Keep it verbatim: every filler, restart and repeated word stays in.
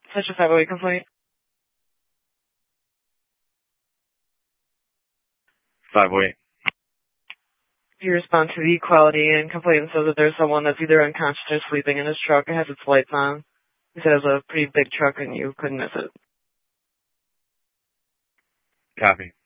Such a five oh eight complaint. five oh eight. You respond to the quality and complaint says that there's someone that's either unconscious or sleeping in his truck. It has its lights on. He says a pretty big truck and you couldn't miss it. Copy.